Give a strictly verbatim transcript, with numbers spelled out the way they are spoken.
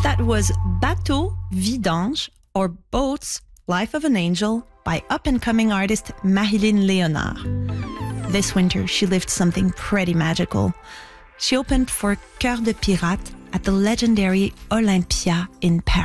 That was Bateau, Vidange, or Boats, Life of an Angel by up-and-coming artist Marilyn Léonard. This winter, she lived something pretty magical. She opened for Cœur de Pirate at the legendary Olympia in Paris.